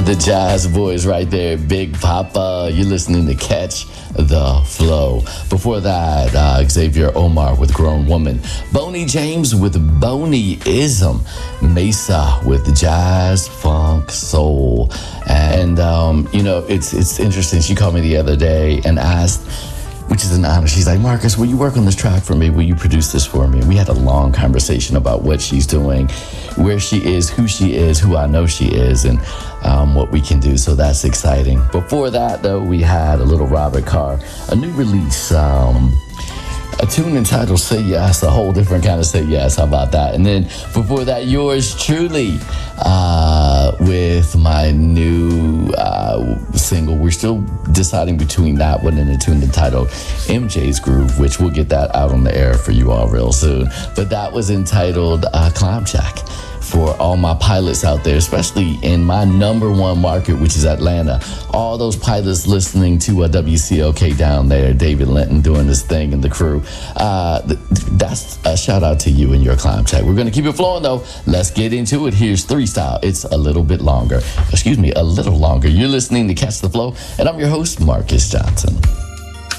The jazz boys right there, Big Papa. You're listening to Catch the Flow. Before that, Xavier Omar with Grown Woman. Boney James with Boneyism. Mesa with Jazz, Funk, Soul. And, it's interesting. She called me the other day and asked, which is an honor. She's like, Marcus, will you work on this track for me? Will you produce this for me? We had a long conversation about what she's doing, where she is, who I know she is, and what we can do. So that's exciting. Before that, though, we had a little Robert Carr, a new release, a tune entitled Say Yes, a whole different kind of Say Yes. How about that? And then before that, yours truly with my new single. We're still deciding between that one and a tune entitled MJ's Groove, which we'll get that out on the air for you all real soon. But that was entitled Climb Jack. For all my pilots out there, especially in my number one market, which is Atlanta. All those pilots listening to WCLK down there, David Linton doing this thing and the crew. That's a shout out to you and your climb check. We're going to keep it flowing though. Let's get into it. Here's 3 Style. It's a little longer. You're listening to Catch the Flow, and I'm your host, Marcus Johnson.